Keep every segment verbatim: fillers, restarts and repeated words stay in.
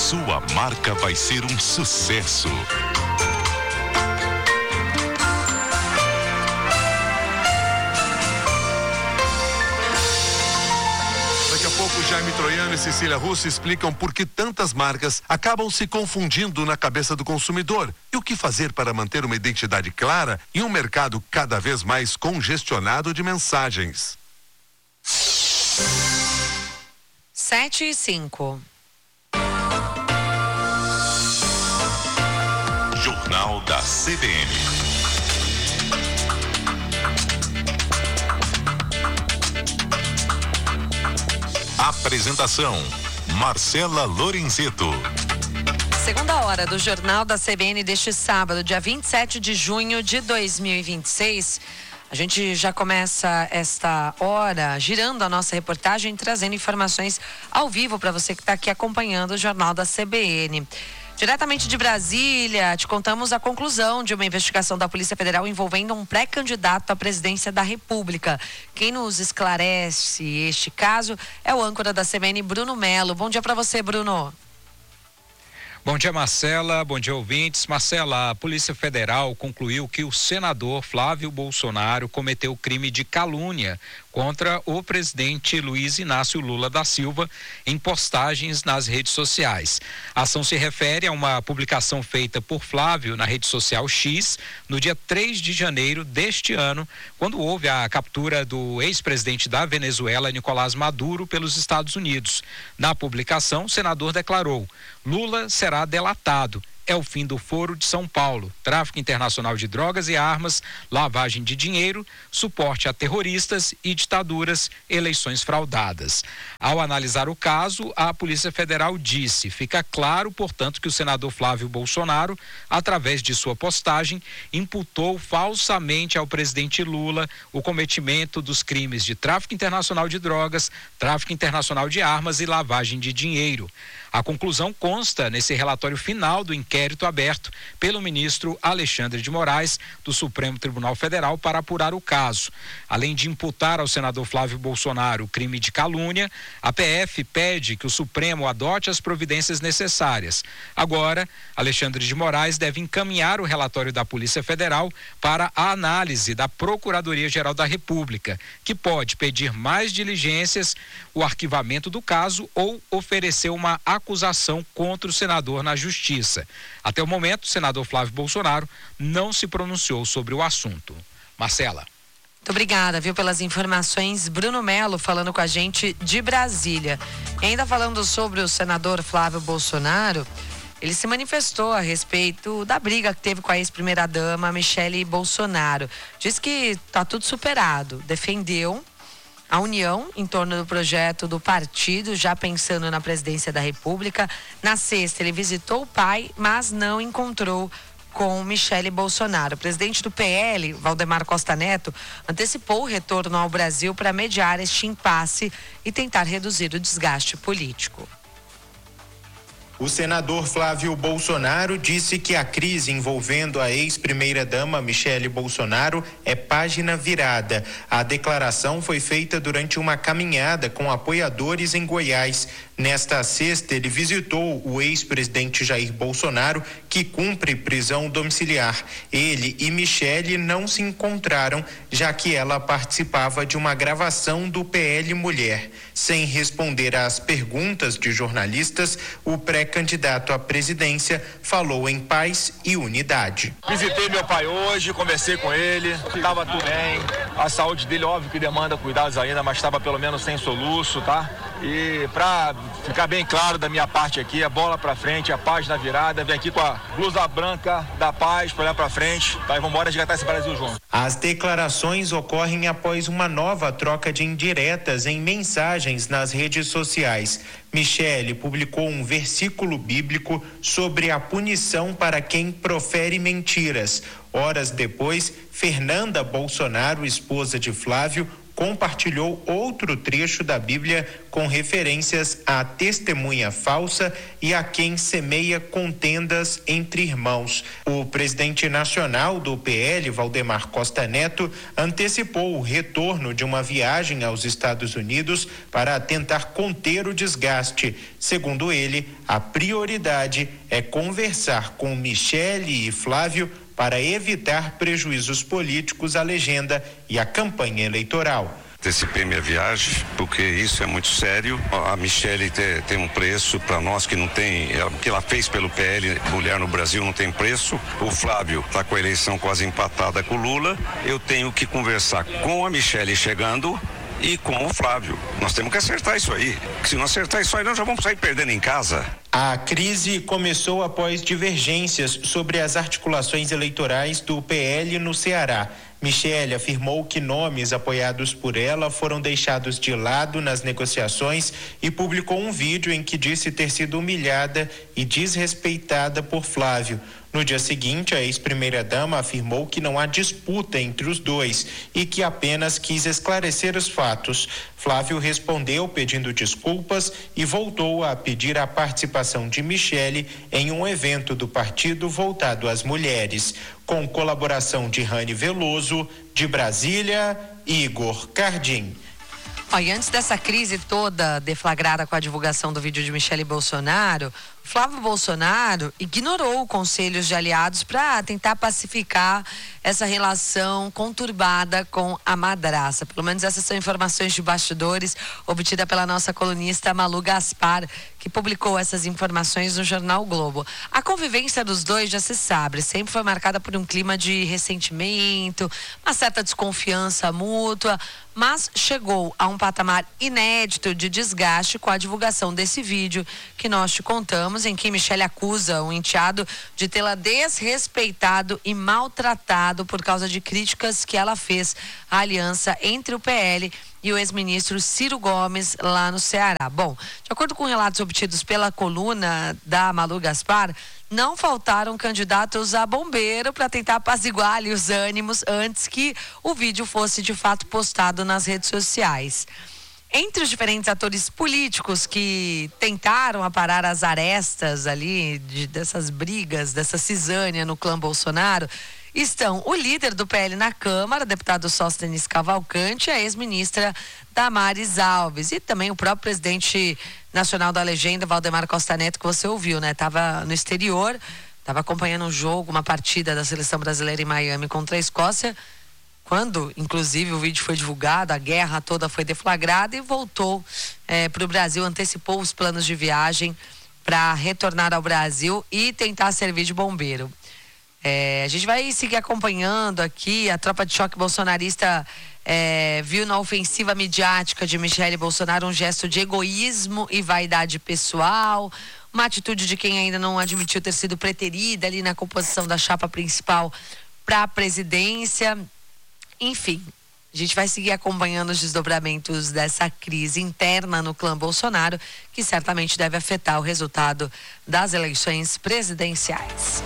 sua marca vai ser um sucesso. Daqui a pouco, Jaime Troiano e Cecília Russo explicam por que tantas marcas acabam se confundindo na cabeça do consumidor e o que fazer para manter uma identidade clara em um mercado cada vez mais congestionado de mensagens. Sete e cinco. Jornal da C B N. Apresentação: Marcela Lorenzeto. Segunda hora do Jornal da C B N deste sábado, dia vinte e sete de junho de dois mil e vinte e seis. A gente já começa esta hora girando a nossa reportagem, trazendo informações ao vivo para você que está aqui acompanhando o Jornal da C B N. Diretamente de Brasília, te contamos a conclusão de uma investigação da Polícia Federal envolvendo um pré-candidato à presidência da República. Quem nos esclarece este caso é o âncora da C B N, Bruno Melo. Bom dia para você, Bruno. Bom dia, Marcela. Bom dia, ouvintes. Marcela, a Polícia Federal concluiu que o senador Flávio Bolsonaro cometeu crime de calúnia contra o presidente Luiz Inácio Lula da Silva em postagens nas redes sociais. A ação se refere a uma publicação feita por Flávio na rede social X no dia três de janeiro deste ano, quando houve a captura do ex-presidente da Venezuela, Nicolás Maduro, pelos Estados Unidos. Na publicação, o senador declarou: Lula será delatado. É o fim do Foro de São Paulo. Tráfico internacional de drogas e armas, lavagem de dinheiro, suporte a terroristas e ditaduras, eleições fraudadas. Ao analisar o caso, a Polícia Federal disse: fica claro, portanto, que o senador Flávio Bolsonaro, através de sua postagem, imputou falsamente ao presidente Lula o cometimento dos crimes de tráfico internacional de drogas, tráfico internacional de armas e lavagem de dinheiro. A conclusão consta nesse relatório final do inquérito aberto pelo ministro Alexandre de Moraes, do Supremo Tribunal Federal, para apurar o caso. Além de imputar ao senador Flávio Bolsonaro o crime de calúnia, a P F pede que o Supremo adote as providências necessárias. Agora, Alexandre de Moraes deve encaminhar o relatório da Polícia Federal para a análise da Procuradoria-Geral da República, que pode pedir mais diligências, o arquivamento do caso ou oferecer uma acusação contra o senador na Justiça. Até o momento, o senador Flávio Bolsonaro não se pronunciou sobre o assunto. Marcela. Muito obrigada, viu, pelas informações. Bruno Melo falando com a gente de Brasília. E ainda falando sobre o senador Flávio Bolsonaro, ele se manifestou a respeito da briga que teve com a ex-primeira-dama Michele Bolsonaro. Diz que está tudo superado. Defendeu a união em torno do projeto do partido, já pensando na presidência da República. Na sexta, ele visitou o pai, mas não encontrou com Michele Bolsonaro. O presidente do P L, Valdemar Costa Neto, antecipou o retorno ao Brasil para mediar este impasse e tentar reduzir o desgaste político. O senador Flávio Bolsonaro disse que a crise envolvendo a ex-primeira-dama Michele Bolsonaro é página virada. A declaração foi feita durante uma caminhada com apoiadores em Goiás. Nesta sexta, ele visitou o ex-presidente Jair Bolsonaro, que cumpre prisão domiciliar. Ele e Michele não se encontraram, já que ela participava de uma gravação do P L Mulher. Sem responder às perguntas de jornalistas, o pré-candidato à presidência falou em paz e unidade. Visitei meu pai hoje, conversei com ele, estava tudo bem. A saúde dele, óbvio que demanda cuidados ainda, mas estava pelo menos sem soluço, tá? E para ficar bem claro da minha parte aqui, a bola para frente, a página virada, vem aqui com a blusa branca da paz para olhar para frente, tá? E vamos embora resgatar esse Brasil junto. As declarações ocorrem após uma nova troca de indiretas em mensagens nas redes sociais. Michele publicou um versículo bíblico sobre a punição para quem profere mentiras. Horas depois, Fernanda Bolsonaro, esposa de Flávio, compartilhou outro trecho da Bíblia com referências à testemunha falsa e a quem semeia contendas entre irmãos. O presidente nacional do P L, Valdemar Costa Neto, antecipou o retorno de uma viagem aos Estados Unidos para tentar conter o desgaste. Segundo ele, a prioridade é conversar com Michele e Flávio para evitar prejuízos políticos à legenda e à campanha eleitoral. Antecipei minha viagem, porque isso é muito sério. A Michele tem, tem um preço para nós que não tem, o que ela fez pelo P L, mulher no Brasil, não tem preço. O Flávio está com a eleição quase empatada com o Lula. Eu tenho que conversar com a Michele chegando e com o Flávio. Nós temos que acertar isso aí. Se não acertar isso aí, nós já vamos sair perdendo em casa. A crise começou após divergências sobre as articulações eleitorais do P L no Ceará. Michele afirmou que nomes apoiados por ela foram deixados de lado nas negociações e publicou um vídeo em que disse ter sido humilhada e desrespeitada por Flávio. No dia seguinte, a ex-primeira-dama afirmou que não há disputa entre os dois e que apenas quis esclarecer os fatos. Flávio respondeu pedindo desculpas e voltou a pedir a participação de Michele em um evento do partido voltado às mulheres. Com colaboração de Rani Veloso, de Brasília, Igor Cardim. Ó, e antes dessa crise toda deflagrada com a divulgação do vídeo de Michele Bolsonaro, Flávio Bolsonaro ignorou conselhos de aliados para tentar pacificar essa relação conturbada com a madraça. Pelo menos essas são informações de bastidores obtidas pela nossa colunista Malu Gaspar, que publicou essas informações no jornal Globo. A convivência dos dois, já se sabe, sempre foi marcada por um clima de ressentimento, uma certa desconfiança mútua, mas chegou a um patamar inédito de desgaste com a divulgação desse vídeo que nós te contamos, em que Michele acusa o enteado de tê-la desrespeitado e maltratado por causa de críticas que ela fez à aliança entre o P L e o ex-ministro Ciro Gomes lá no Ceará. Bom, de acordo com relatos obtidos pela coluna da Malu Gaspar, não faltaram candidatos a bombeiro para tentar apaziguar ali os ânimos antes que o vídeo fosse de fato postado nas redes sociais. Entre os diferentes atores políticos que tentaram aparar as arestas ali de, dessas brigas, dessa cisânia no clã Bolsonaro, estão o líder do P L na Câmara, deputado Sóstenes Cavalcante, e a ex-ministra Damares Alves, e também o próprio presidente nacional da legenda, Valdemar Costa Neto, que você ouviu, né? Estava no exterior, estava acompanhando um jogo, uma partida da seleção brasileira em Miami contra a Escócia, quando, inclusive, o vídeo foi divulgado, a guerra toda foi deflagrada e voltou é, para o Brasil, antecipou os planos de viagem para retornar ao Brasil e tentar servir de bombeiro. É, a gente vai seguir acompanhando aqui. A tropa de choque bolsonarista é, viu na ofensiva midiática de Michele Bolsonaro um gesto de egoísmo e vaidade pessoal, uma atitude de quem ainda não admitiu ter sido preterida ali na composição da chapa principal para a presidência. Enfim, a gente vai seguir acompanhando os desdobramentos dessa crise interna no clã Bolsonaro, que certamente deve afetar o resultado das eleições presidenciais.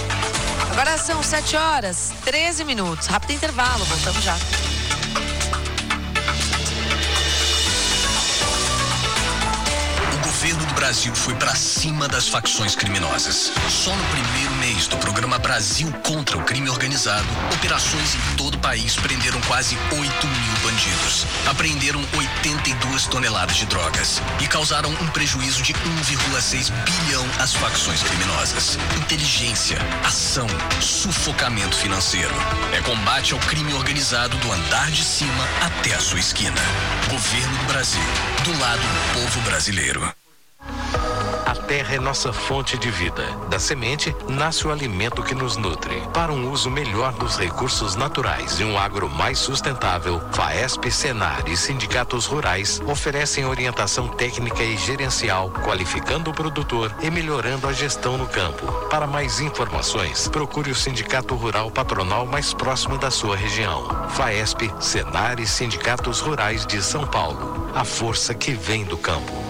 Agora são sete horas, treze minutos. Rápido intervalo, voltamos já. O governo do Brasil foi para cima das facções criminosas. Só no primeiro mês do programa Brasil contra o Crime Organizado, operações em todo o país prenderam quase oito mil bandidos, apreenderam oitenta e duas toneladas de drogas e causaram um prejuízo de um vírgula seis bilhão às facções criminosas. Inteligência, ação, sufocamento financeiro. É combate ao crime organizado do andar de cima até a sua esquina. Governo do Brasil, do lado do povo brasileiro. A terra é nossa fonte de vida. Da semente, nasce o alimento que nos nutre. Para um uso melhor dos recursos naturais e um agro mais sustentável, FAESP, Senar e sindicatos rurais oferecem orientação técnica e gerencial, qualificando o produtor e melhorando a gestão no campo. Para mais informações, procure o Sindicato Rural Patronal mais próximo da sua região. FAESP, Senar e sindicatos rurais de São Paulo. A força que vem do campo.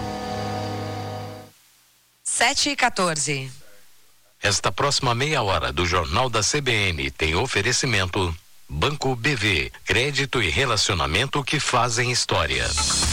sete e quatorze. Esta próxima meia hora do Jornal da C B N tem oferecimento. Banco B V, crédito e relacionamento que fazem história.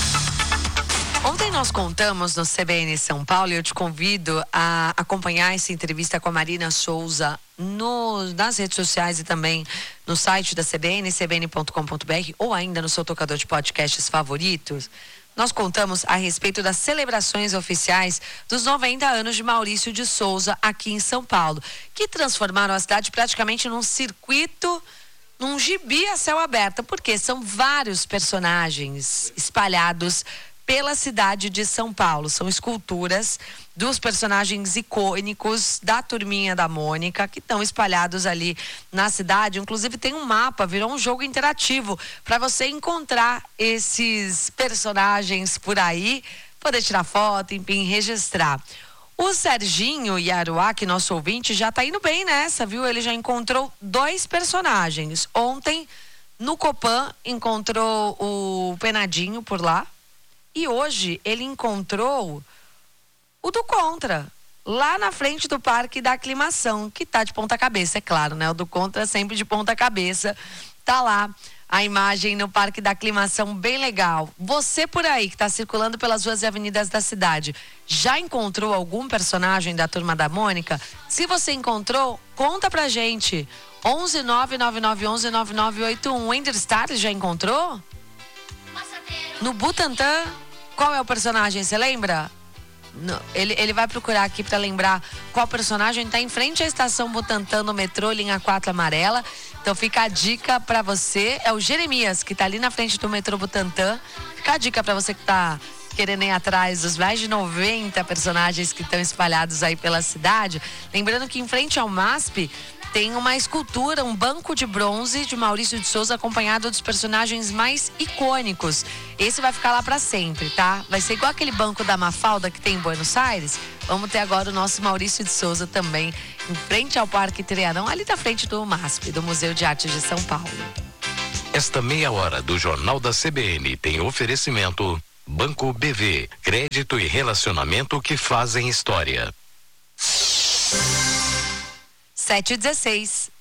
Ontem nós contamos no C B N São Paulo e eu te convido a acompanhar essa entrevista com a Marina Souza no, nas redes sociais e também no site da C B N, c b n ponto com ponto b r ou ainda no seu tocador de podcasts favoritos. Nós contamos a respeito das celebrações oficiais dos noventa anos de Maurício de Souza aqui em São Paulo, que transformaram a cidade praticamente num circuito, num gibi a céu aberto, porque são vários personagens espalhados pela cidade de São Paulo. São esculturas dos personagens icônicos da Turminha da Mônica que estão espalhados ali na cidade. Inclusive tem um mapa, virou um jogo interativo para você encontrar esses personagens por aí, poder tirar foto, enfim, registrar. O Serginho Iaruá, que nosso ouvinte, já tá indo bem nessa, viu? Ele já encontrou dois personagens. Ontem, no Copan, encontrou o Penadinho por lá. E hoje ele encontrou o do Contra, lá na frente do Parque da Aclimação, que tá de ponta cabeça, é claro, né? O do Contra sempre de ponta cabeça. Tá lá a imagem no Parque da Aclimação, bem legal. Você por aí que tá circulando pelas ruas e avenidas da cidade, já encontrou algum personagem da Turma da Mônica? Se você encontrou, conta pra gente. onze nove nove nove um um nove nove oito um. O Ender Star já encontrou? No Butantã, qual é o personagem? Você lembra? No, ele, ele vai procurar aqui para lembrar qual personagem. Está em frente à estação Butantã, no metrô, linha quatro amarela. Então fica a dica para você. É o Jeremias, que está ali na frente do metrô Butantã. Fica a dica para você que está querendo ir atrás dos mais de noventa personagens que estão espalhados aí pela cidade. Lembrando que em frente ao M A S P tem uma escultura, um banco de bronze de Maurício de Souza, acompanhado dos personagens mais icônicos. Esse vai ficar lá para sempre, tá? Vai ser igual aquele banco da Mafalda que tem em Buenos Aires. Vamos ter agora o nosso Maurício de Souza também, em frente ao Parque Trianon, ali da frente do M A S P, do Museu de Artes de São Paulo. Esta meia hora do Jornal da C B N tem oferecimento Banco B V, crédito e relacionamento que fazem história. sete e dezesseis.